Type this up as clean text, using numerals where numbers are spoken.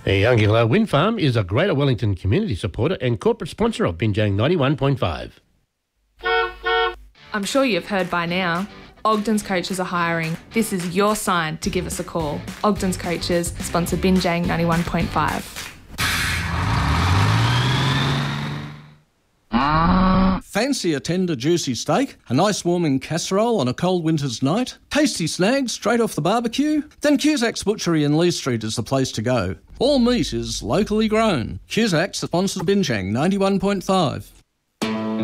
Youngilla Wind Farm is a Greater Wellington community supporter and corporate sponsor of Binjang 91.5. I'm sure you've heard by now, Ogden's Coaches are hiring. This is your sign to give us a call. Ogden's Coaches sponsor Binjang 91.5. Fancy a tender, juicy steak, a nice warming casserole on a cold winter's night, tasty snags straight off the barbecue? Then Cusack's Butchery in Lee Street is the place to go. All meat is locally grown. Cusack's sponsors Binjang 91.5.